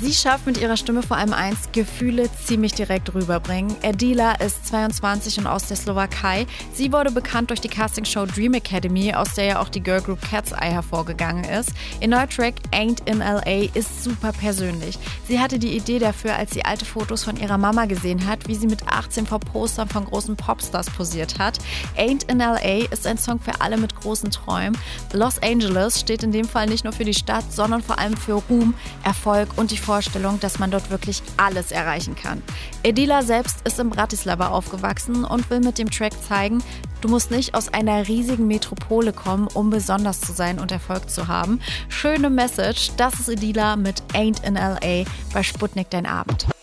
Sie schafft mit ihrer Stimme vor allem eins, Gefühle ziemlich direkt rüberbringen. Edila ist 22 und aus der Slowakei. Sie wurde bekannt durch die Castingshow Dream Academy, aus der ja auch die Girlgroup Cat's Eye hervorgegangen ist. Ihr neuer Track Ain't in L.A. ist super persönlich. Sie hatte die Idee dafür, als sie alte Fotos von ihrer Mama gesehen hat, wie sie mit 18 vor Postern von großen Popstars posiert hat. Ain't in L.A. ist ein Song für alle mit großen Träumen. Los Angeles steht in dem Fall nicht nur für die Stadt, sondern vor allem für Ruhm, Erfolg und die Vorstellung, dass man dort wirklich alles erreichen kann. Edila selbst ist in Bratislava aufgewachsen und will mit dem Track zeigen, du musst nicht aus einer riesigen Metropole kommen, um besonders zu sein und Erfolg zu haben. Schöne Message, das ist Edila mit Ain't in L.A. bei Sputnik Dein Abend.